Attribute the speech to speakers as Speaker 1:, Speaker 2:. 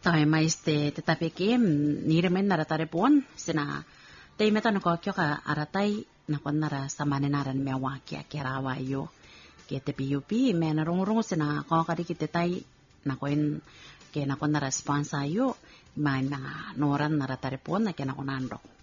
Speaker 1: Tai maiste tetapi kem niremen nara tarepon sina tay meta no ko ka aratai na kon nara samane naran mewa kya kerawa yo ke te piupi me na rong sina ko ka dikite tai na koin ke na kon nara sponsor yo ma na noran nara tarepon na ke na konando